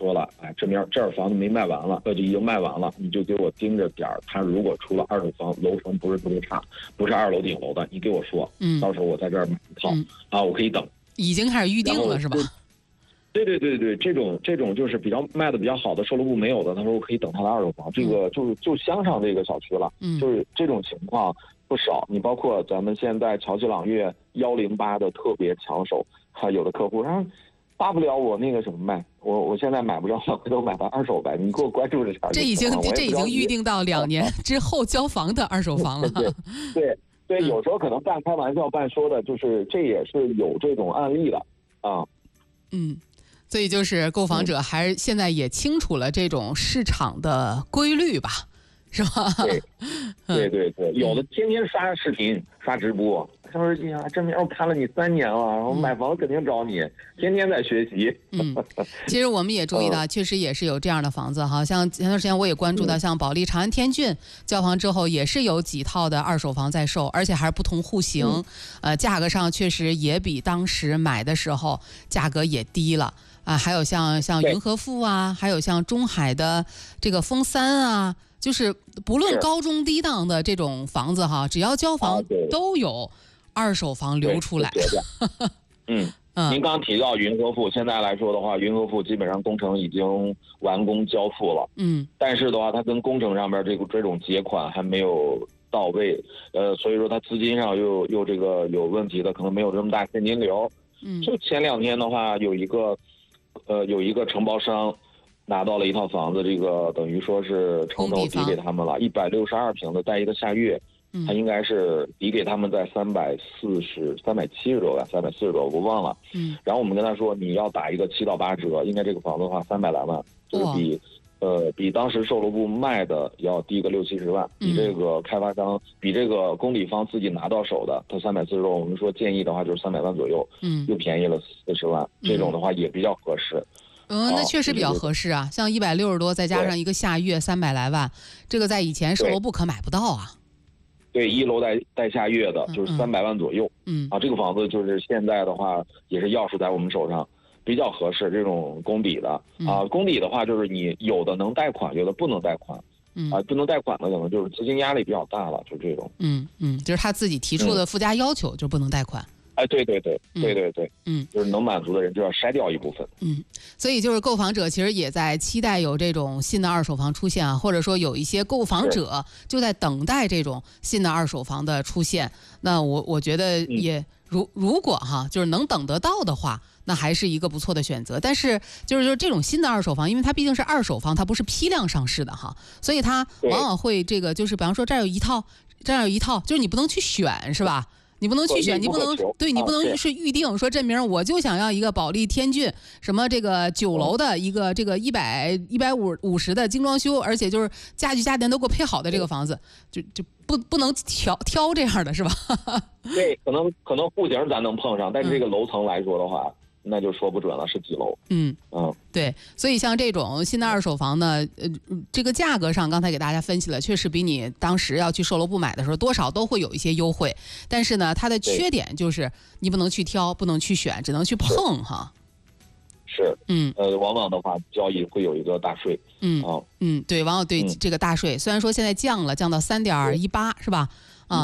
说了，哎，这儿房子没卖完了，就已经卖完了，你就给我盯着点儿。他如果出了二手房，楼层不是特别差，不是2楼顶楼的，你给我说，到时候我在这儿买一套，我可以等。 已经开始预定了是吧？ 对，这种就是卖的比较好的售楼部没有的，他说我可以等他的二手房，这个就相上这个小区了，就是这种情况不少。你包括咱们现在桥西朗悦108的特别抢手，还有的客户说大不了我那个什么卖，我现在买不着，回头买到二手呗，你给我关注着点。 这已经预定到2年之后交房的二手房了。 对，有时候可能半开玩笑半说的，就是这也是有这种案例的啊。 所以就是购房者还是现在也清楚了这种市场的规律吧，是吧？ 对，有的天天刷视频刷直播，他说哎呀，这边我看了你3年了，然后买房肯定找你，天天在学习。 其实我们也注意到，确实也是有这样的房子哈，像前段时间我也关注到，像保利长安天骏交房之后，也是有几套的二手房在售，而且还是不同户型，价格上确实也比当时买的时候价格也低了。还有像云和富啊，还有像中海的这个丰三啊，就是不论高中低档的这种房子哈，只要交房都有二手房流出来。 您刚提到云和富，现在来说的话，云和富基本上工程已经完工交付了。但是的话，它跟工程上边这种结款还没有到位，所以说它资金上又这个有问题的，可能没有这么大现金流。就前2天的话，有一个承包商拿到了一套房子，这个等于说是城投抵给他们了，162平的带一个下跃，他应该是抵给他们在370多吧，340多我忘了。然后我们跟他说你要打一个7到8折，应该这个房子的话300来万，就是比当时售楼部卖的要低个60-70万，比这个开发商比这个公理方自己拿到手的，他340多，我们说建议的话就是300万左右，又便宜了40万，这种的话也比较合适。 那确实比较合适啊，像160多再加上一个下跃300来万，这个在以前售楼部可买不到啊。 对，1楼带下跃的就是300万左右。这个房子就是现在的话也是钥匙在我们手上，比较合适这种公底的公底的话就是你有的能贷款，有的不能贷款。不能贷款的可能就是资金压力比较大了，就这种。 就是他自己提出的附加要求，就不能贷款。 对，就是能满足的人就要筛掉一部分。 所以就是购房者其实也在期待有这种新的二手房出现啊，或者说有一些购房者就在等待这种新的二手房的出现。那我觉得也如果就是能等得到的话，那还是一个不错的选择。但是就是这种新的二手房，因为它毕竟是二手房，它不是批量上市的哈，所以它往往会这个就是比方说这儿有一套，就是你不能去选，是吧？你不能去选，你不能是预定说这名我就想要一个保利天骏什么这个9楼的一个这个150的精装修，而且就是家具家电都给我配好的这个房子，就不能挑这样的是吧？ 对，可能户型咱能碰上，但是这个楼层来说的话，那就说不准了是几楼。 对，所以像这种新的二手房呢，这个价格上刚才给大家分析了，确实比你当时要去售楼部买的时候多少都会有一些优惠，但是呢，它的缺点就是你不能去挑，不能去选，只能去碰哈。 是，往往的话交易会有一个大税。 对，往往对这个大税，虽然说现在降到3.18%是吧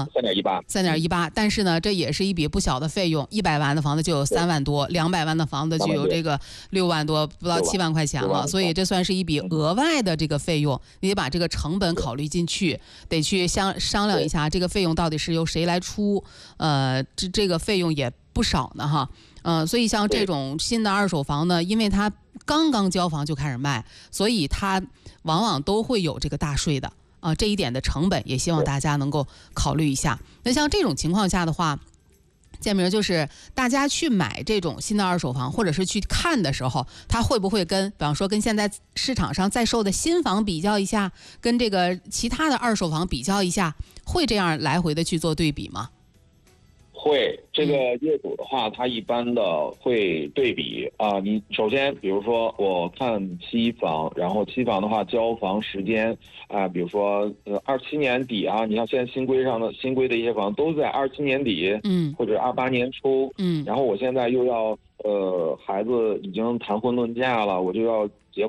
？3.18，但是呢，这也是一笔不小的费用。100万的房子就有3万多，200万的房子就有这个6万多，不到7万块钱了。所以这算是一笔额外的这个费用，你得把这个成本考虑进去，得去商量一下这个费用到底是由谁来出。这个费用也不少呢哈。所以像这种新的二手房呢，因为它刚刚交房就开始卖，所以它往往都会有这个大税的。这一点的成本也希望大家能够考虑一下。那像这种情况下的话，建明就是大家去买这种新的二手房或者是去看的时候，他会不会比方说跟现在市场上在售的新房比较一下，跟这个其他的二手房比较一下，会这样来回的去做对比吗？ 会，这个业主的话，他一般的会对比你首先，比如说我看期房，然后期房的话，交房时间比如说27年底你像现在新规的一些房都在27年底，或者28年初，然后我现在又要孩子已经谈婚论嫁了，我就要结